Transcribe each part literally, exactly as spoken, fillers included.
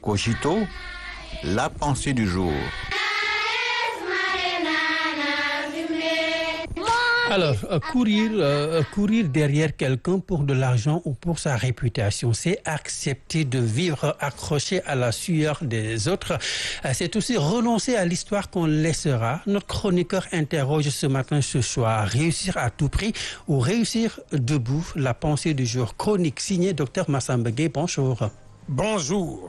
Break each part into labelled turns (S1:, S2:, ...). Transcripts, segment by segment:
S1: Cogito, la pensée du jour.
S2: Alors, euh, courir, euh, courir derrière quelqu'un pour de l'argent ou pour sa réputation, c'est accepter de vivre accroché à la sueur des autres. Euh, c'est aussi renoncer à l'histoire qu'on laissera. Notre chroniqueur interroge ce matin ce choix. Réussir à tout prix ou réussir debout? La pensée du jour. Chronique signée Docteur Massamba Gueye. Bonjour.
S3: Bonjour.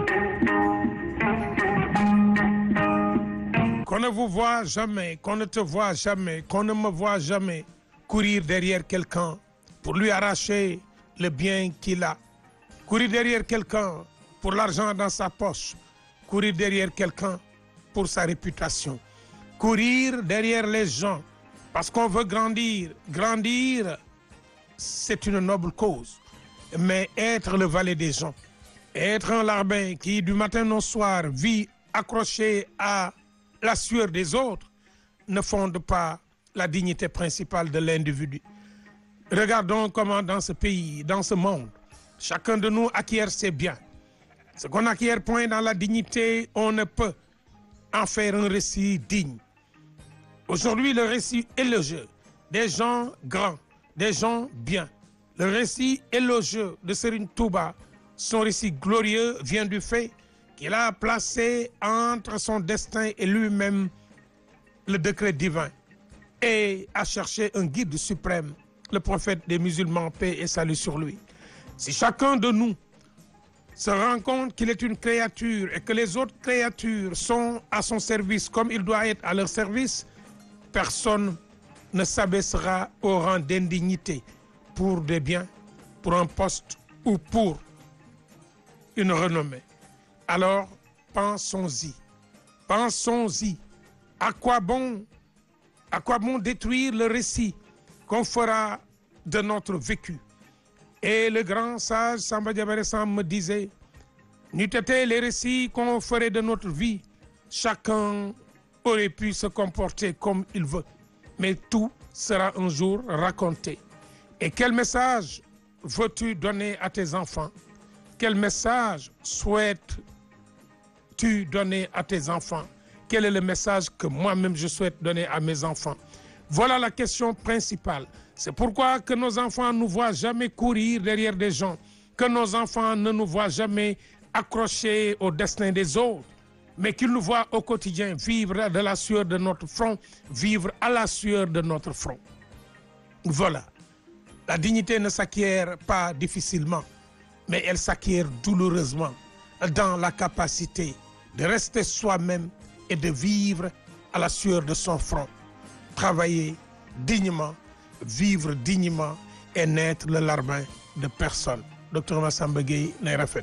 S3: Qu'on ne vous voit jamais, qu'on ne te voit jamais, qu'on ne me voit jamais courir derrière quelqu'un pour lui arracher le bien qu'il a. Courir derrière quelqu'un pour l'argent dans sa poche. Courir derrière quelqu'un pour sa réputation. Courir derrière les gens parce qu'on veut grandir. Grandir, c'est une noble cause. Mais être le valet des gens, être un larbin qui du matin au soir vit accroché à la sueur des autres, ne fonde pas la dignité principale de l'individu. Regardons comment dans ce pays, dans ce monde, chacun de nous acquiert ses biens. Ce qu'on acquiert point dans la dignité, on ne peut en faire un récit digne. Aujourd'hui, le récit élogieux des gens grands, des gens bien. Le récit élogieux de Serigne Touba, son récit glorieux vient du fait qu'il a placé entre son destin et lui-même le décret divin et a cherché un guide suprême, le prophète des musulmans, paix et salut sur lui. Si chacun de nous se rend compte qu'il est une créature et que les autres créatures sont à son service comme il doit être à leur service, personne ne s'abaissera au rang d'indignité pour des biens, pour un poste ou pour une renommée. Alors, pensons-y. Pensons-y. À quoi bon, à quoi bon détruire le récit qu'on fera de notre vécu? Et le grand sage Samba Diabaré Samb me disait, n'eût été les récits qu'on ferait de notre vie, chacun aurait pu se comporter comme il veut. Mais tout sera un jour raconté. Et quel message veux-tu donner à tes enfants? Quel message souhaites-tu donner à tes enfants? Quel est le message que moi-même je souhaite donner à mes enfants? Voilà la question principale. C'est pourquoi que nos enfants ne nous voient jamais courir derrière des gens, que nos enfants ne nous voient jamais accrochés au destin des autres, mais qu'ils nous voient au quotidien vivre de la sueur de notre front, vivre à la sueur de notre front. Voilà. La dignité ne s'acquiert pas difficilement, mais elle s'acquiert douloureusement dans la capacité de rester soi-même et de vivre à la sueur de son front. Travailler dignement, vivre dignement et n'être le larbin de personne. Docteur Massamba Gueye, nay rafet.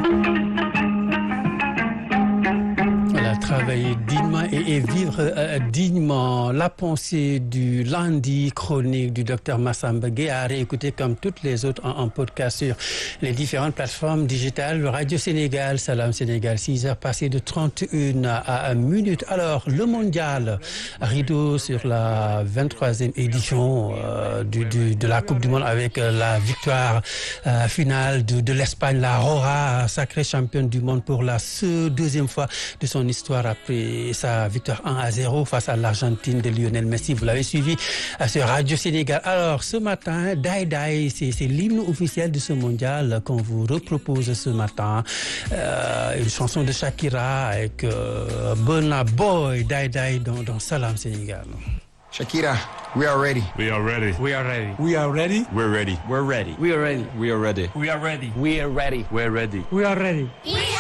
S2: Voilà, travailler dignement et, et vivre euh, dignement. La pensée du lundi, chronique du docteur Massamba Gueye, à réécouter comme toutes les autres en, en podcast sur les différentes plateformes digitales. Radio Sénégal, Salam Sénégal, six heures passées de trente et une à, à minutes. Alors, le mondial, rideau sur la vingt-troisième édition euh, du, du, de la Coupe du Monde avec euh, la victoire euh, finale de, de l'Espagne, la Roja, sacrée championne du monde pour la deuxième fois de son histoire après sa victoire un à zéro face à l'Argentine de Lionel Messi. Vous l'avez suivi sur Radio Sénégal. Alors, ce matin, Dai Dai, c'est, c'est l'hymne officiel de ce mondial qu'on vous repropose ce matin. Euh, une chanson de Shakira avec euh, Burna Boy, Dai Dai dans, dans Salam Sénégal.
S4: Shakira, we are ready.
S5: We are ready.
S6: We are ready.
S5: We are ready.
S6: We're ready.
S5: We're ready.
S6: We are ready.
S5: We are ready.
S6: We are ready.
S5: We are ready.
S6: We're ready.
S5: We're ready.
S6: We are ready.